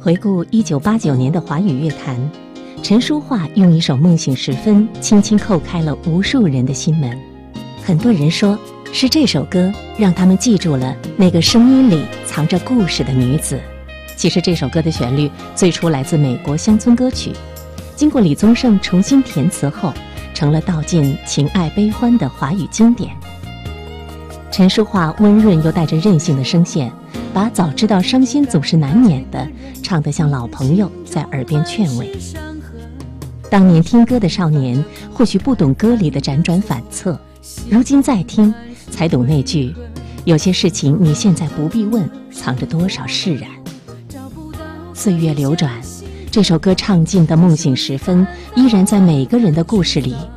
回顾1989年的华语乐坛，陈淑桦用一首《梦醒时分》轻轻叩开了无数人的心门。很多人说是这首歌让他们记住了那个声音里藏着故事的女子。其实这首歌的旋律最初来自美国乡村歌曲，经过李宗盛重新填词后，成了道尽情爱悲欢的华语经典。陈淑桦温润又带着任性的声线，把早知道伤心总是难免的唱得像老朋友在耳边劝慰。当年听歌的少年或许不懂歌里的辗转反侧，如今再听才懂那句有些事情你现在不必问，藏着多少释然。岁月流转，这首歌唱尽的梦醒时分依然在每个人的故事里